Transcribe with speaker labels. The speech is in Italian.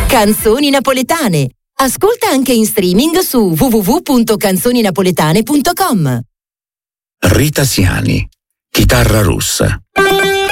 Speaker 1: Canzoni napoletane. Ascolta anche in streaming su www.canzoninapoletane.com.
Speaker 2: Rita Siani, chitarra russa.